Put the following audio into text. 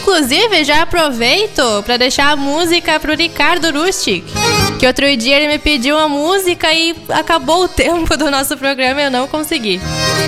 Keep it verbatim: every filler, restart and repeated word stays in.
Inclusive, já aproveito para deixar a música pro Ricardo Rustic, que outro dia ele me pediu uma música e acabou o tempo do nosso programa e eu não consegui.